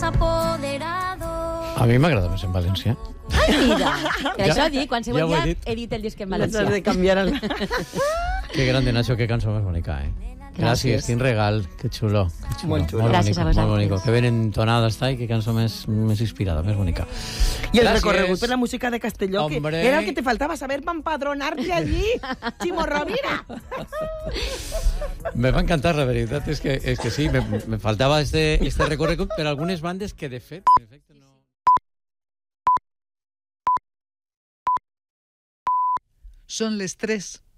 A mi m'agrada més en valencià. Ai, mira, per això dic, qualsevol ja ho he dia dit. he dit el disc en L'has valencià. de canviar el... Que grande, Nacho, qué canción más bonita, Gràcies, quin regal, que xulo. Molt xulo. Gràcies a vosaltres. Molt bonico, que ben entonada està i que cançó més inspirada, més bonica. I el Gràcies. recorregut per la música de Castelló, que Hombre. era el que te faltava, saber empadronar-te allí, Ximo Rovira. Me va encantar, la veritat, és que sí, me faltava este recorregut per algunes bandes que, de fet, no... Són les 3.